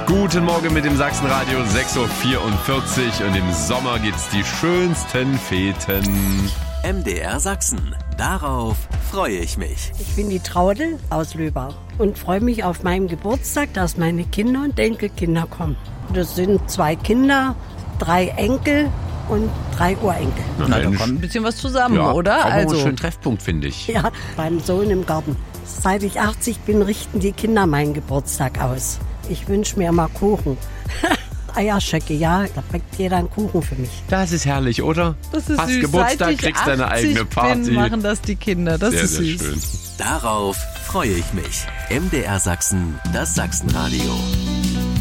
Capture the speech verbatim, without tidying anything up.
Guten Morgen mit dem Sachsenradio, sechs Uhr vierundvierzig und im Sommer gibt's die schönsten Feten. M D R Sachsen. Darauf freue ich mich. Ich bin die Traudel aus Löbau und freue mich auf meinen Geburtstag, dass meine Kinder und Enkelkinder kommen. Das sind zwei Kinder, drei Enkel und drei Urenkel. Na, da kommt ein bisschen was zusammen, Ja, oder? auch Also einen schönen Treffpunkt, finde ich. Ja, beim Sohn im Garten. Seit ich achtzig bin, richten die Kinder meinen Geburtstag aus. Ich wünsche mir mal Kuchen. Eierschöcke, ja, da backt jeder einen Kuchen für mich. Das ist herrlich, oder? das ist Hast süß. Geburtstag, Seit ich kriegst deine eigene achtzig Party. Bin, machen das die Kinder. Das sehr, ist sehr süß. schön. Darauf freue ich mich. M D R Sachsen, das Sachsenradio.